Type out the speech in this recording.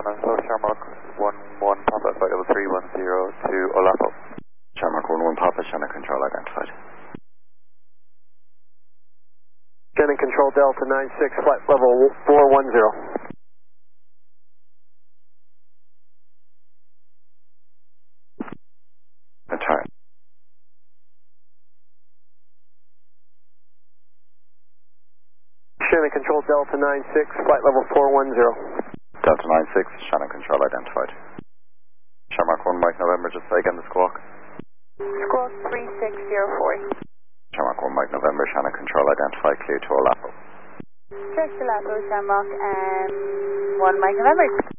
So Shamrock 11 Papa, flight level 310 to Olapo. Shamrock 11 Papa, Shannon Control identified. Shannon Control Delta 96, flight level 410. That's right. Shannon Control Delta 96, flight level 410. Delta 96, Shannon Control identified. Shamrock 1 Mike November, just say again the squawk. Squawk 3604. Shamrock 1 Mike November, Shannon Control identified, clear to Olapo. Check the Lapo, Shamrock 1 Mike November.